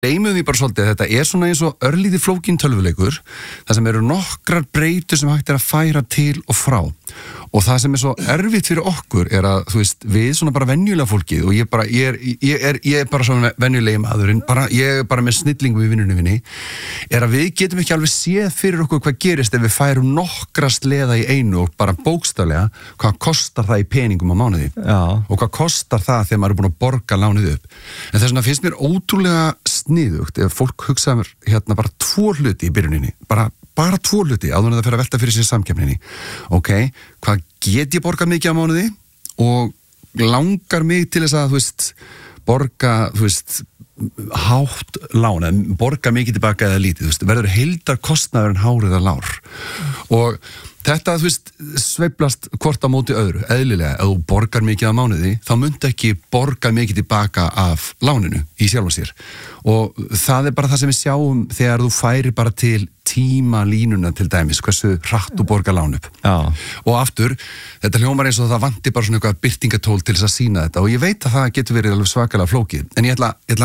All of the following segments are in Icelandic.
Gleymum því bara svolítið að þetta svona eins og örlítið flókin tölvuleikur þar sem eru nokkrar breytur sem hægt að færa til og frá og það sem svo erfitt fyrir okkur að, þú veist, við svona bara venjulega fólkið og ég er bara svona venjulegi maðurinn, ég bara með snillingum í vinnunni minni, að við getum ekki alveg séð fyrir okkur hvað gerist ef við færum nokkra sleða í einu og bara bókstaflega, hvað kostar það í peningum á mánuði og hvað kostar það þegar maður er búin að borga lánið upp. En þess vegna finnst mér ótrúlega sniðugt ef fólk hugsaður bara 2 hluti í byrjuninni, bara 2 hluti áður en það fyrir að velta fyrir sér samkeppninni. Ok, hvað get ég borgað mikið á mánuði og langar mig til þess að, þú veist, borga, þú veist, hátt lán, eða borga mikið tilbaka eða lítið, þú veist, verður heildarkostnaður en hárið að lár. Og þetta, þú veist, sveiflast hvort á móti öðru, eðlilega, ef þú borgar mikið á mánuði, þá munt ekki borga mikið tilbaka af láninu í sjálfa sér. Og það er bara það sem við sjáum þegar þú færir bara til tímalínuna til dæmis, hversu hratt þú borgar lán upp. Og aftur, þetta hljómar eins og það vanti bara svona eitthvað birtingatól til þess að sýna þetta og ég veit að það getur verið alveg svakalega flókið. En ég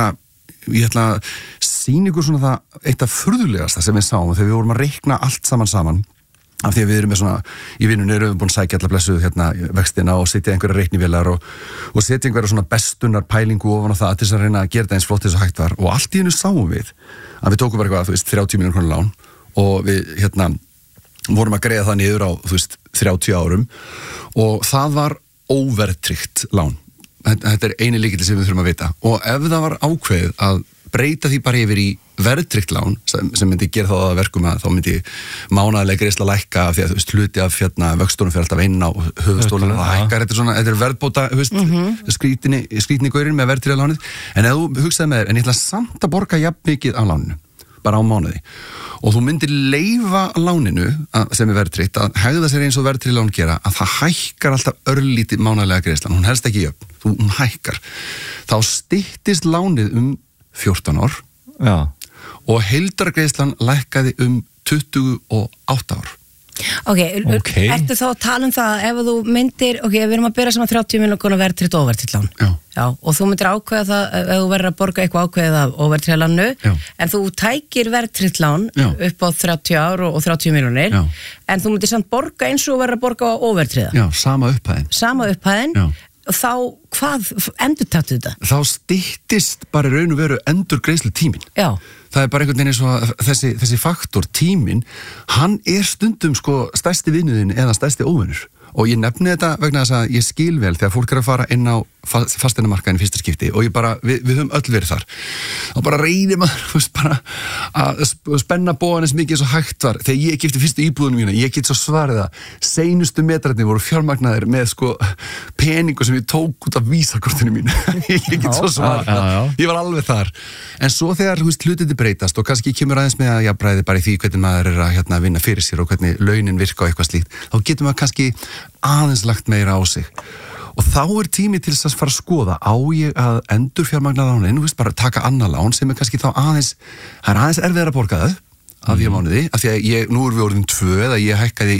ætla að sýna ykkur svona það eitt af furðulegasta sem við sáum þegar við vorum að reikna allt saman af því að við erum með svona, í vinnunni erum við búin að sækja allar blessuð vextina og setja einhverja reiknivélar og setja einhverja svona bestunar pælingu ofan á það til þess að reyna að gera það eins flott þess að hægt var og allt í hennu sáum við að við tókum bara eitthvað, þú veist, 30 milljónir krónur lán og við vorum að greiða það niður á, þú veist, 30 árum og það var óverðtryggt lán. Þetta er eini lykillinn sem við þurfum að vita og ef það var ákveðið að breyta því bara yfir í verðtryggt lán sem myndi gera þá að verkum að þá myndi mánaðarlega greiðsla lækka af því að, þú veist, hluti af vöxtunum fyrir alltaf inn á höfuðstólinn og það hækkar, þetta er verðbóta, þú veist, skrýtni gaurinn með verðtryggða lánið, en ef þú hugsaði með þér, en ég ætla samt að borga jafn mikið af láninu, bara á mánuði og þú myndir leyfa láninu sem er verðtryggt að hegða sér eins og verðtryggð lán gera að það hækkar alltaf örlítið mánaðarlega greiðslan, hún helst ekki jöfn, hún hækkar, þá styttist lánið 14 ár og heildargreiðslan lækkaði 28 ár. Ok, ertu þá að tala um það ef þú myndir, ef við erum að byrja saman 30 milljónir króna verðtryggt og óverðtryggt lán og þú myndir ákveða það ef þú verður að borga eitthvað ákveðið af óverðtryggða lánu en þú tækir verðtryggt lán upp á 30 ár og 30 milljónir en þú myndir samt borga eins og verður að borga á óverðtryggða. Já, sama upphæðin. Þá hvað endurtaktu þetta? Þá styttist bara raun og veru endurgreiðslu tíminn. Það er bara einhvern veginn eins og þessi faktor, tíminn, hann er stundum stærsti vinnuðin eða stærsti óvinnur. Og ég nefni þetta vegna þess að ég skil vel þegar fólk er að fara inn á fasteignamarkaðinn í fyrsta skipti og við höfum öll verið þar. Og bara reynir maður, þú veist, bara að spenna bóðan eins mikið eins og hægt var. Þegar ég keypti fyrstu íbúðunum mína, ég get svo svarið að seinustu metrarnir voru fjármagnaðir með peningu sem ég tók út af vísakortinu mínu. Ég get svo svarið það. Ég var alveg þar. En svo þegar, þú veist, hlutindi breytast og kannski kemur aðeins með að jafnræði bara í því hvernig maður er að vinna fyrir sér og hvernig launin virka og eitthvað slíkt, þá getur maður kannski aðeins lagt meira á sig og þá er tími til þess að fara að skoða á ég að endurfjármagna lánin, þú veist, bara taka annað lán sem er kannski þá aðeins erfiðar að borga það af því á mánuði, af því að nú erum við orðin 2 eða ég hækkaði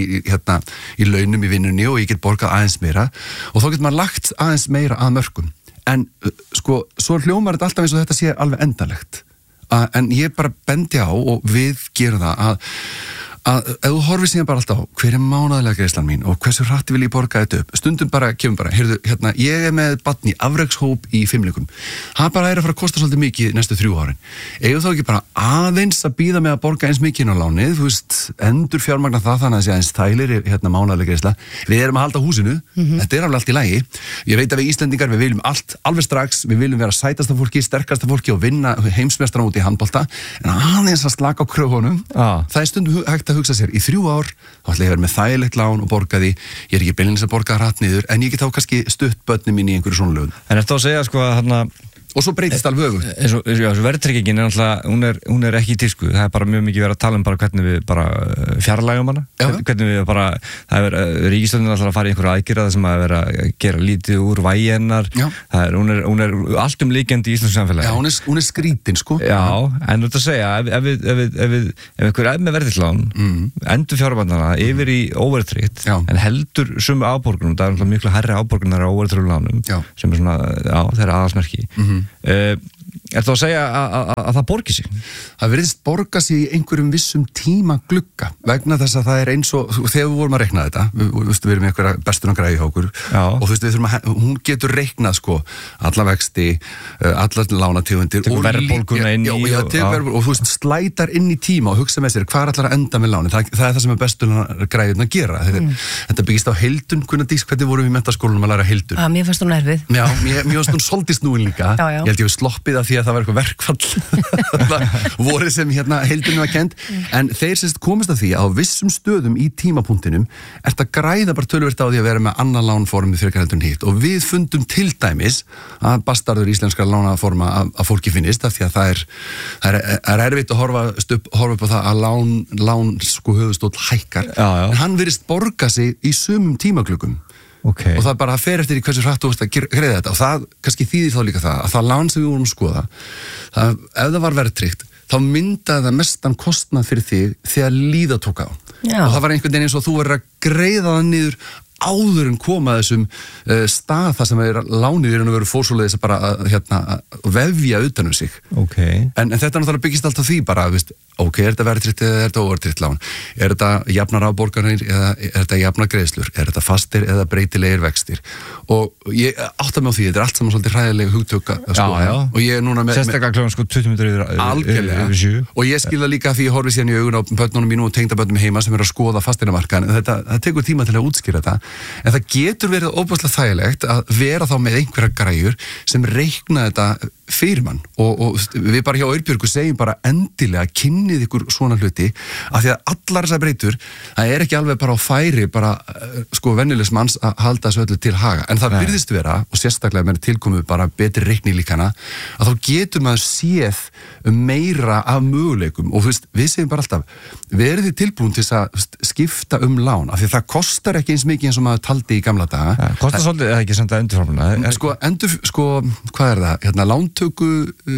í launum í vinnunni og ég get borgað aðeins meira og þá getur maður lagt aðeins meira að mörkum en svo hljómar þetta alltaf eins og þetta sé alveg endanlegt en ég bara bendi á og við gerum það að ef þú horfir síðan bara alltaf á hver er mánaðarlega greiðslan mín og hversu hratti vil ég borga þetta upp stundum kemur bara, heyrðu, ég er með barn í afrekshóp í 5 leikum það bara er að fara að kosta svolítið mikið næstu 3 árin eigum þá ekki bara aðeins að bíða með að borga eins mikið inn á lánið, þú veist, endur fjármagna það þannig að sé aðeins þælir mánaðarlega greiðsla, við erum að halda húsinu þetta er alveg allt í lagi, ég veit að við Íslendingar við viljum allt alveg strax, við viljum vera sætasta fólki, sterkasta fólki og vinna heimsmeistara út í handbolta en aðeins að slaka á kröfunum það er stundum hægt að hugsa sér í 3 ár, þá ætla ég að vera með þægilegt lán og borga því, ég er ekki beinlínis að borga hratt niður, en ég get þá kannski stutt börnin mín í einhverju svona lögum. En ertu að segja og svo breytist alveg öfugt. Þessu verðtryggingin er alltaf, hún er ekki í tísku, það er bara mjög mikið verið að tala um bara hvernig við bara fjarlægum hana, hvernig við bara, það er ríkisstjórnin alltaf að fara í einhverja aðgerða sem að vera að gera lítið úr vægi hennar, hún er allt líkjandi í íslensku samfélagi. Já, hún er skrítin, sko. Já, en þú ert að segja, ef einhver er með verðtryggt lán, endur fjármagna yfir í óverðtryggt, en heldur sömu afborgunum, það er alltaf miklu hærri afborgunar á óverðtryggðum lánum, sem er svona, þeirra aðalsmerki. þú að segja að það borgi sig? Það virðist borga sig í einhverjum vissum tíma glugga vegna þess að það eins og þegar við vorum að reikna þetta, við erum einhverja bestuna græði hjá okkur og við þurfum hún getur reiknað alla vexti, allar lánategundir og verðbólguna inn í og þú slætar inn í tíma og hugsa með sér hvað ætlar að enda með lánin, það það sem bestuna græðina gera. Þetta byggist á heildun, hvernig vorum við í menntaskólanum að læra heildun? Mér fannst hún erfið. Já, mér fannst hún svolítið snúin líka. Ég held ég við sloppið af því að það var eitthvað verkfall voru sem heildunum var kent, en þeir semst komist að því að á vissum stöðum í tímapunktinum ert að græða bara töluvert á því að vera með annan lánformið frekar heldur en hitt og við fundum til dæmis að bastardur íslenskra lánaforma að fólki finnist af því að það er erfitt að horfa upp á það að lán höfuðstóll hækkar, en hann virðist borga sig í sumum tímaglugum. Okay. Og það bara fer eftir í hversu hratt þú veist að greiða þetta og það kannski þýðir þá líka það að það lán sem við vorum að skoða ef það var verðtryggt þá myndaði það mestan kostnað fyrir þig þegar líða tók á og það var einhvern veginn eins og þú verður að greiða það niður áður en koma þessum stað þar sem lánið að vera fórsóleðis að bara að vefja utanum sig en þetta náttúrulega byggist alltaf því bara er þetta verðtryggt eða er þetta óverðtryggt lán, er þetta jafnar afborganir eða er þetta jafnar greiðslur, er þetta fastir eða breytilegir vextir og ég átta mig á því, þetta er allt saman svolítið hræðilega hugtök og ég er núna með sérstaklega klukkan 20 mínútur yfir 7 og ég skil það líka því ég horfi síðan í augun á börnunum mínu og tengdabörnum heima sem að skoða fasteignamarkaðinn, en það tekur tíma til að útskýra þetta, en það getur verið óbúslega þægilegt að vera þá með einhverja græjur sem reikna þetta fyrir mann og við bara hjá Aurbjörgu segjum bara endilega kynnið ykkur svona hluti af því að allar þessar breytur það er ekki alveg bara á færi bara venjulegs manns að halda þessu öllu til haga en það virðist vera og sérstaklega með tilkomu bara betri reiknilíkana að þá getur maður séð meira af möguleikum og við segjum bara alltaf verið þið tilbúin til að skipta lán af því að það kostar ekki eins mikið eins og maður taldi í gamla daga kostar svolítið eða ekki samt að endurframluna hvað er það? Lántöku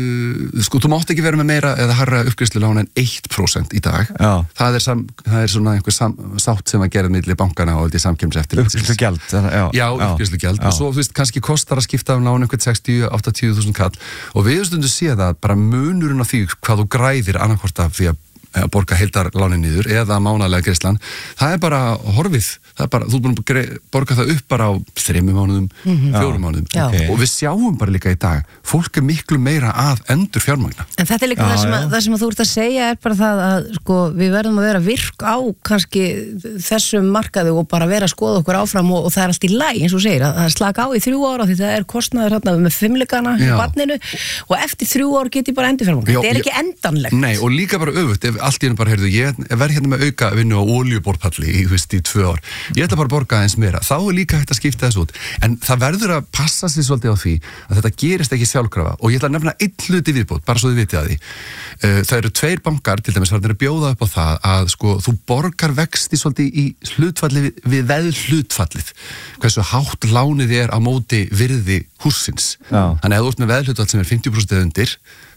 þú mátt ekki vera með meira eða hærra uppgreiðslulán en 1% í dag það er svona einhver sátt sem að gera milli bankana og samkeppniseftirlitsins uppgreiðslugjald og svo kannski kostar að skipta lán einhvern 60-80.000 kall og við stundum séð að bara munurinn á því hvað þú græðir annarkvort af því að borga heildarlánin niður eða mánaðlega greiðslan, það er bara horfið, þú er búin að borga það upp bara á 3 mánuðum, 4 mánuðum og við sjáum bara líka í dag fólk er miklu meira að endur fjármagna. En þetta er líka það sem þú ert að segja er bara það að við verðum að vera virk á kannski þessum markaðu og bara vera að skoða okkur áfram og það er allt í lagi eins og segir að slaka á í 3 ára því það er kostnaður hérna með fimmleikana í barninu og eftir 3 ár get ég bara endur fjármagna. Þetta er ekki endanlegt. Nei, og líka bara öfugt allt í hennu bara, ég verð hérna með auka vinnu á olíuborpalli í 2 ár ég ætla bara að borga aðeins meira, þá er líka hægt að skipta þessu út, en það verður að passa sig svolítið á því að þetta gerist ekki sjálfkrafa og ég ætla að nefna einn hluti viðbót, bara svo þið vitið að því það eru 2 bankar, til dæmis farnir að bjóða upp á það að þú borgar vexti svolítið í hlutfalli við veðhlutfallið, hversu hátt lánið er á móti virði hússins, þannig að þú ert með veðhlutfall sem er 50% eða undir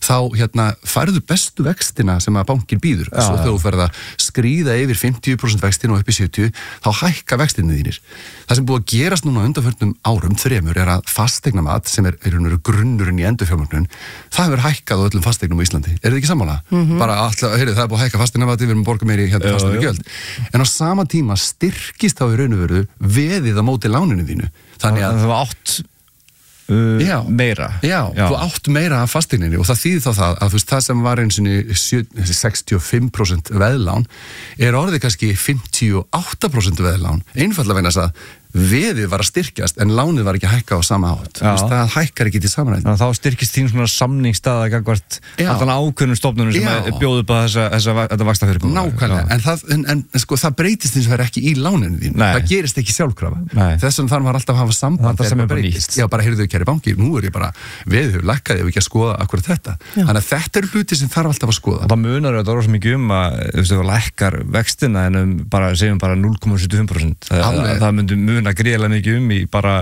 þá færðu bestu vextina sem að bankir býður, svo þegar þú ferð að skríða yfir 50% vextin og upp í 70 þá hækka vextinni þínir. Það sem búið að gerast núna á undanförnum árum 3 er að fasteignamat sem er grunnurinn í endurfjármögnun, það hefur hækkað á öllum fasteignum á Íslandi. Er þið ekki sammála? Bara alltaf, það er búið að hækka fasteignamati, við erum að borga meiri fasteigngjöld. En á sama tíma styrkist þá í raun og veru veðið á móti láninu þínu. Þannig að það var 8 meira. Já, þú átt meira af fasteigninni og það þýðir þá það að það sem var eins og 65% veðlán er orðið kannski 58% veðlán, einfallega vegna þess að veðið var að styrkjast en lánið var ekki að hækka á sama átt. Það hækkar ekki til samanrætt. Þá styrkist þín svona samningsstaða gagvart allan ákveðnum stofnunum sem bjóðu upp á þetta vaxtafyrirkomulag. Nákvæmlega, en það breytist eins og það er ekki í láninu þín. Það gerist ekki sjálfkrafa. Þess vegna þarf maður alltaf að hafa samband sem er bara nýtt. Já, bara heyrðu kæri banki, nú er ég bara veðið lækkaði ef ekki að skoða akkurat þetta. Þannig að þetta eru hluti sem þarf alltaf að skoða. Það munar þetta rosa mikið að þú lækkar vextina en segjum bara 0,75%. Það myndi að greiðlega mikið í bara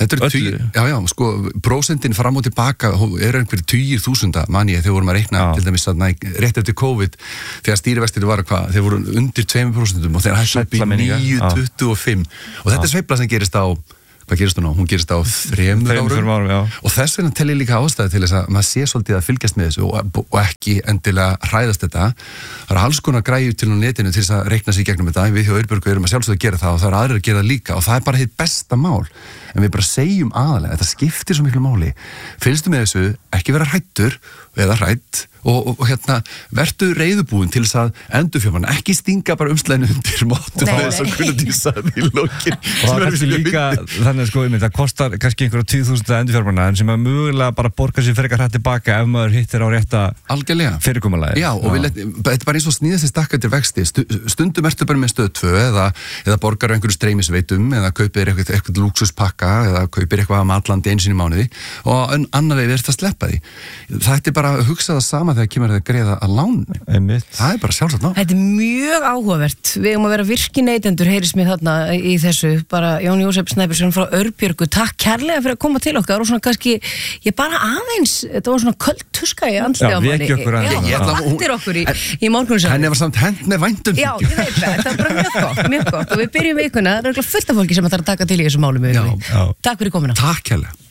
öllu. Prósentin fram og tilbaka eru einhverjir 20.000 manni þegar vorum að reikna til dæmis rétt eftir COVID þegar stýrivextir var þeir voru undir 2% og þeir hættu upp í 9,25 og þetta er sveifla sem gerist á hvað gerist hún á? Hún gerist á 3 árum og þess vegna tel ég líka ástæði til þess að maður sé svolítið að fylgjast með þessu og ekki endilega hræðast þetta. Það er alls konar græjur til á netinu til þess að reikna sig í gegnum þetta. Við hjá Aurbjörgu erum að sjálfsögðu að gera það og það er aðrir að gera það líka og það er bara hitt besta mál. En við bara segjum aðalega, þetta skiptir svo miklu máli. Fylgstu með þessu, ekki vera hræddur eða hrædd og vertu reiðubúin til þess að endurfjármagna, ekki stinga bara umslæðinu undir mótum þess að kunna dísaði í lokin. Og það er líka, þannig að það kostar kannski einhverja 20.000 endurfjármagna en sem að mögulega bara borga sér frekar hrætt tilbaka ef maður hittir á rétta fyrirkomulagi. Já, og þetta er bara eins og snýðast í stakkandir vexti. Stundum ertu bara með stöð 2 eða borgar á einhverju streymisveitum eða kaupir eitthvað lúksuspakka eða kaupir eitthvað matlandi einu sinni í mánuði og annar veginn er að sleppa því. Þetta er bara að hugsa það sama þegar kemur að greiða að láni. Það er bara sjálfsagt ná. Þetta er mjög áhugavert. Við erum að vera virkineytendur, heyrðis mér þarna í þessu. Bara Jón Jósef Snæbjörnsson frá Aurbjörgu. Takk kærlega fyrir að koma til okkar og svona kannski, ég bara aðeins, þetta var svona köld tuska í andlega manni. Já, vaktir okkur í morgunsöfni. Henni var samt hent með væntum. Já, ég veit það. Það var bara mjög gott. Og við byrjum vikuna. Það er fullt af fólki sem þarf að taka til í þessu málum. Takk fyrir komuna. Takk kærlega.